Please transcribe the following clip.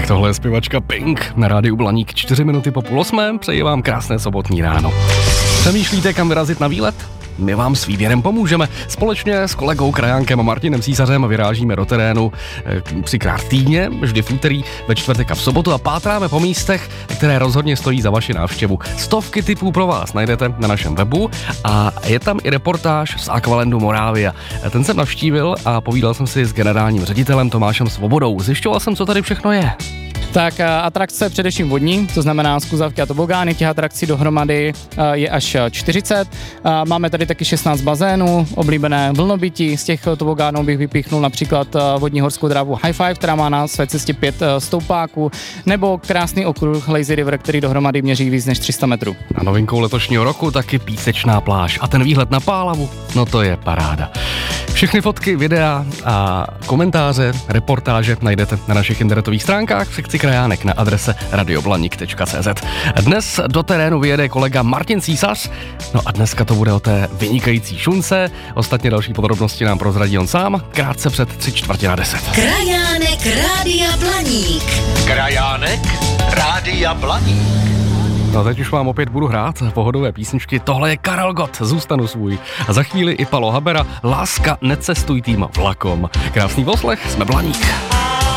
Tak tohle je zpěvačka Pink na rádiu Blaník 4 minuty po 7:30. Přeji vám krásné sobotní ráno. Přemýšlíte, kam vyrazit na výlet? My vám s výběrem pomůžeme. Společně s kolegou krajánkem a Martinem Císařem vyrážíme do terénu 3krát týdně, vždy v úterý, ve čtvrtek a v sobotu a pátráme po místech, které rozhodně stojí za vaši návštěvu. Stovky tipů pro vás najdete na našem webu a je tam i reportáž z Aqualandu Moravia. Ten jsem navštívil a povídal jsem si s generálním ředitelem Tomášem Svobodou. Zjišťoval jsem, co tady všechno je. Tak atrakce především vodní, to znamená skluzavky a tobogány, těch atrakcí dohromady je až 40. Máme tady taky 16 bazénů, oblíbené vlnobytí, z těch tobogánů bych vypíchnul například vodní horskou dráhu High Five, která má na své cestě 5 stoupáků, nebo krásný okruh Lazy River, který dohromady měří víc než 300 metrů. A novinkou letošního roku taky písečná pláž a ten výhled na Pálavu, no to je paráda. Všechny fotky, videa a komentáře, reportáže najdete na našich internetových stránkách v sekci krajánek na adrese radioblanik.cz. Dnes do terénu vyjede kolega Martin Císař, no a dneska to bude o té vynikající šunce. Ostatně další podrobnosti nám prozradí on sám, krátce před 9:45. Krajánek Rádia Blaník. Krajánek Rádia Blaník. No teď už vám opět budu hrát pohodové písničky. Tohle je Karel Gott, Zůstanu svůj. A za chvíli i Palo Habera, Láska, necestuj tým vlakom. Krásný poslech, jsme Blaník.